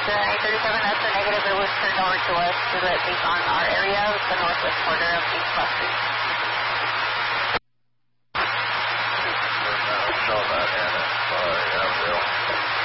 837, that's a negative. It was turned over to us so that it's on our area, the northwest corner of East Cluster. I saw that, Anna. Sorry, I will.